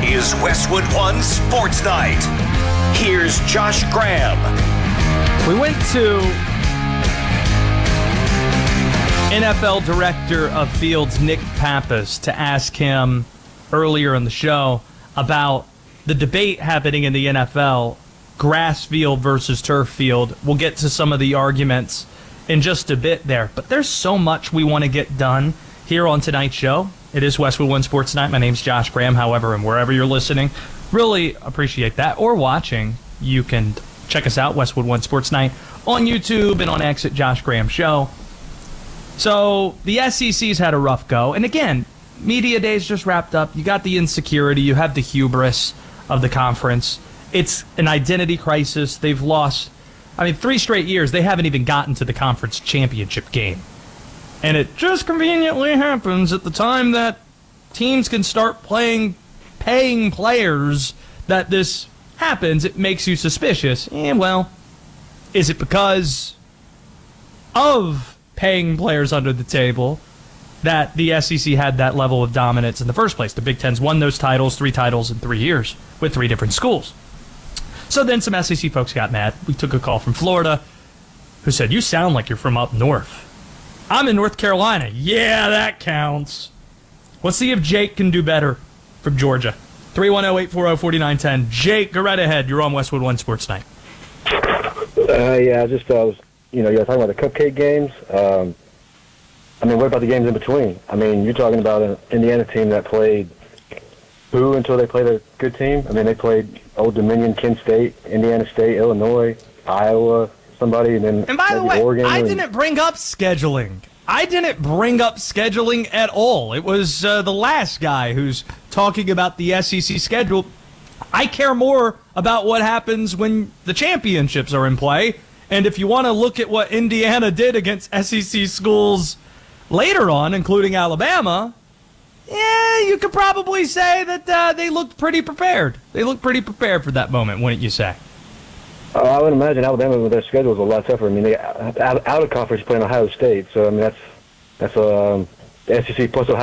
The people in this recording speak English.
is Westwood One Sports Night. Here's Josh Graham. We went to NFL Director of Fields Nick Pappas to ask him earlier in the show about the debate happening in the NFL, grass field versus turf field. We'll get to some of the arguments in just a bit there, but there's so much we want to get done here on tonight's show. It is Westwood One Sports Night. My name's Josh Graham, however, and wherever you're listening, really appreciate that, or watching, you can check us out, Westwood One Sports Night, on YouTube and on X at Josh Graham Show. So the SEC's had a rough go. And again, media days just wrapped up. You got the insecurity. You have the hubris of the conference. It's an identity crisis. They've lost, 3 straight years. They haven't even gotten to the conference championship game. And it just conveniently happens at the time that teams can start paying players that this happens. It makes you suspicious. Well, is it because of paying players under the table that the SEC had that level of dominance in the first place? The Big Ten's won those titles, 3 titles in 3 years with 3 different schools. So then some SEC folks got mad. We took a call from Florida who said, "You sound like you're from up north." "I'm in North Carolina." "Yeah, that counts." Let's see if Jake can do better from Georgia. 310-840-4910. Jake, go right ahead. You're on Westwood One Sports Night. Yeah, you were talking about the cupcake games. What about the games in between? You're talking about an Indiana team that played who until they played a good team? They played Old Dominion, Kent State, Indiana State, Illinois, Iowa, somebody, and then by the way, Oregon. I didn't bring up scheduling. I didn't bring up scheduling at all. It was the last guy who's talking about the SEC schedule. I care more about what happens when the championships are in play. And if you want to look at what Indiana did against SEC schools later on, including Alabama, you could probably say that they looked pretty prepared. They looked pretty prepared for that moment, wouldn't you say? I would imagine Alabama with their schedule is a lot tougher. They out of conference playing Ohio State, so that's the SEC plus Ohio